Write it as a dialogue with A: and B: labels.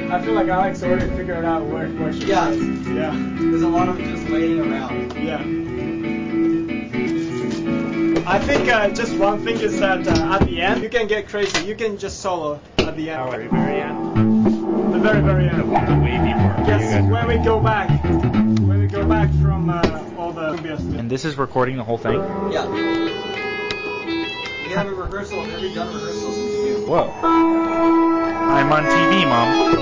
A: I feel like Alex already figured out where she
B: Yeah.
A: is. Yeah.
B: There's a lot of just waiting around.
A: Yeah. I think just one thing is that at the end you can get crazy. You can just solo at the end.
C: Oh, at the very end?
A: The very, very end.
C: The wavy part.
A: Yes, when we go back. When we go back from all the previous.
C: And this is recording the whole thing?
B: Yeah. We have a rehearsal. Have you done rehearsals in June?
C: Whoa. I'm on TV, Mom.